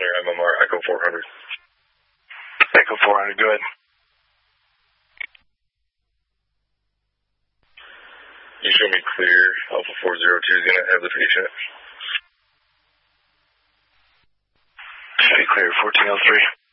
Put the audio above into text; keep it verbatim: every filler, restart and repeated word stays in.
Center, M M R, Echo four hundred. Echo four hundred, go ahead. You show me clear. Alpha four zero two is going to have the patient. Show me clear, fourteen oh three.